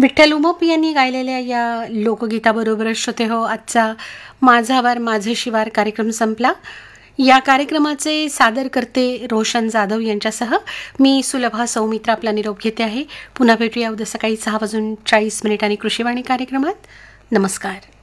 विठ्ठल उमप यांनी गायलेल्या या लोकगीताबरोबरच श्रोते हो आजचा माझा वार माझे शिवार कार्यक्रम संपला. या कार्यक्रमाचे सादर करते रोशन जाधव यांच्यासह मी सुलभा सौमित्र आपला निरोप घेते आहे. पुन्हा भेटूया उद्या सकाळी 6:40 कृषीवाणी कार्यक्रमात. नमस्कार.